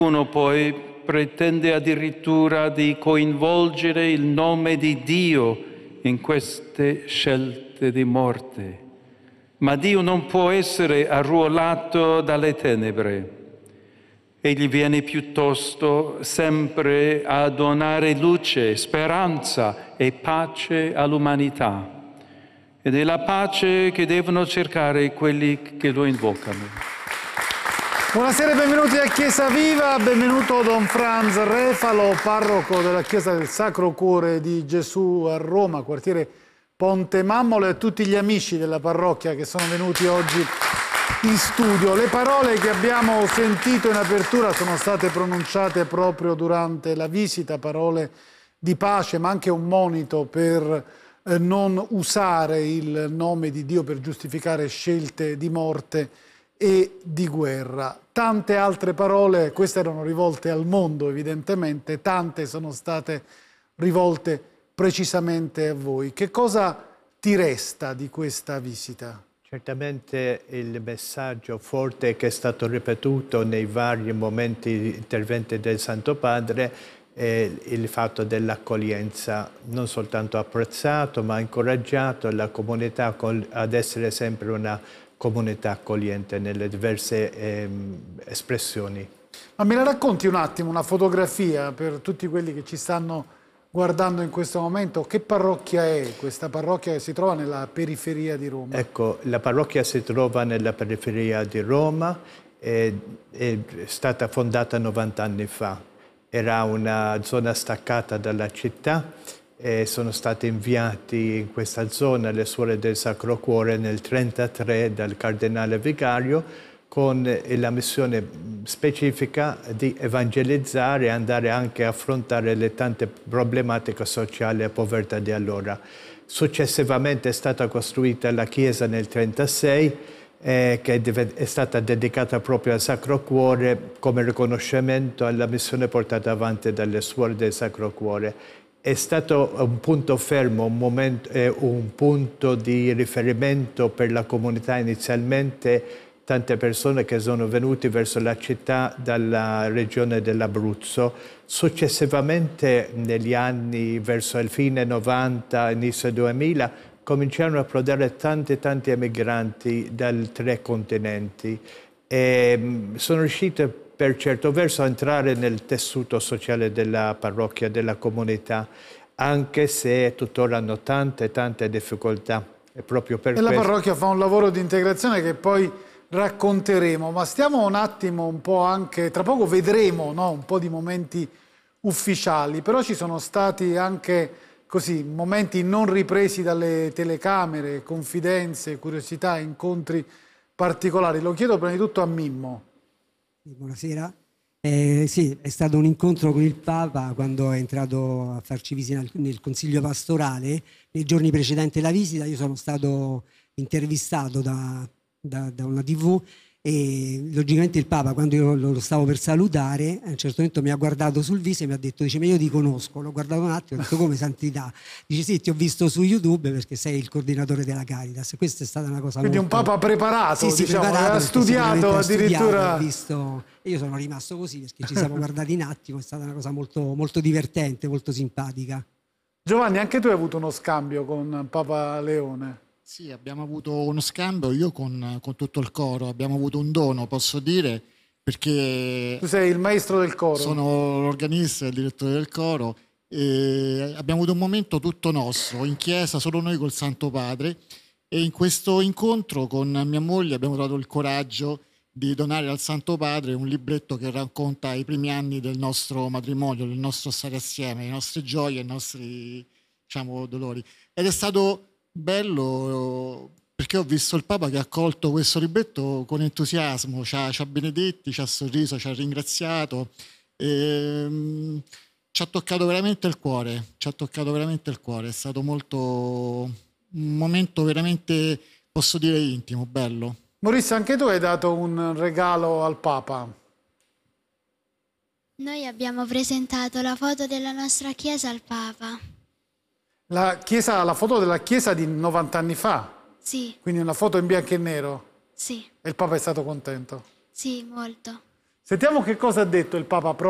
Uno poi pretende addirittura di coinvolgere il nome di Dio in queste scelte di morte. Ma Dio non può essere arruolato dalle tenebre. Egli viene piuttosto sempre a donare luce, speranza e pace all'umanità. Ed è la pace che devono cercare quelli che lo invocano. Buonasera e benvenuti a Chiesa Viva, benvenuto Don Franz Refalo, parroco della Chiesa del Sacro Cuore di Gesù a Roma, quartiere Ponte Mammolo, e a tutti gli amici della parrocchia che sono venuti oggi in studio. Le parole che abbiamo sentito in apertura sono state pronunciate proprio durante la visita, parole di pace ma anche un monito per non usare il nome di Dio per giustificare scelte di morte e di guerra. Tante altre parole, queste erano rivolte al mondo evidentemente, tante sono state rivolte precisamente a voi. Che cosa ti resta di questa visita? Certamente il messaggio forte che è stato ripetuto nei vari momenti di interventi del Santo Padre è il fatto dell'accoglienza, non soltanto apprezzato ma incoraggiato la comunità ad essere sempre una comunità accogliente nelle diverse espressioni. Ma me la racconti un attimo, una fotografia per tutti quelli che ci stanno guardando in questo momento? Che parrocchia è questa parrocchia che si trova nella periferia di Roma? Ecco, la parrocchia si trova nella periferia di Roma, è stata fondata 90 anni fa. Era una zona staccata dalla città e sono stati inviati in questa zona le Suore del Sacro Cuore nel 1933 dal Cardinale Vicario con la missione specifica di evangelizzare e andare anche a affrontare le tante problematiche sociali e povertà di allora. Successivamente è stata costruita la chiesa nel 1936 che è stata dedicata proprio al Sacro Cuore come riconoscimento alla missione portata avanti dalle Suore del Sacro Cuore. È stato un punto fermo, un punto di riferimento per la comunità inizialmente, tante persone che sono venute verso la città dalla regione dell'Abruzzo. Successivamente, negli anni verso il fine 90, inizio 2000, cominciarono a approdare tanti emigranti dai 3 continenti e sono riusciti per certo verso a entrare nel tessuto sociale della parrocchia, della comunità, anche se tuttora hanno tante difficoltà. E proprio per questo la parrocchia fa un lavoro di integrazione che poi racconteremo, ma stiamo un attimo un po' anche, tra poco vedremo, no? Un po' di momenti ufficiali, però ci sono stati anche così momenti non ripresi dalle telecamere, confidenze, curiosità, incontri particolari. Lo chiedo prima di tutto a Mimmo. Buonasera. Sì, è stato un incontro con il Papa quando è entrato a farci visita nel Consiglio Pastorale. Nei giorni precedenti alla visita io sono stato intervistato da una TV e logicamente il Papa, quando io lo stavo per salutare, a un certo momento mi ha guardato sul viso e mi ha detto, dice, ma io ti conosco. L'ho guardato un attimo e ho detto, come santità? Dice, sì, ti ho visto su YouTube perché sei il coordinatore della Caritas. Questa è stata una cosa quindi molto... un Papa preparato, sì, diciamo, preparato, ha studiato addirittura. Visto... E io sono rimasto così perché ci siamo guardati un attimo, è stata una cosa molto divertente, molto simpatica. Giovanni, anche tu hai avuto uno scambio con Papa Leone? Sì, abbiamo avuto uno scambio, io con tutto il coro, abbiamo avuto un dono, posso dire, perché... Tu sei il maestro del coro? Sono l'organista e il direttore del coro e abbiamo avuto un momento tutto nostro, in chiesa, solo noi col Santo Padre, e in questo incontro con mia moglie abbiamo trovato il coraggio di donare al Santo Padre un libretto che racconta i primi anni del nostro matrimonio, del nostro stare assieme, le nostre gioie, i nostri, diciamo, dolori. Ed è stato bello perché ho visto il Papa che ha accolto questo libretto con entusiasmo, ci ha benedetti, ci ha sorriso, ci ha ringraziato, ci ha toccato veramente il cuore, è stato un momento veramente, posso dire, intimo, bello. Maurizio, anche tu hai dato un regalo al Papa. Noi abbiamo presentato la foto della nostra chiesa al Papa. La foto della chiesa di 90 anni fa? Sì. Quindi una foto in bianco e nero? Sì. E il Papa è stato contento? Sì, molto. Sentiamo che cosa ha detto il Papa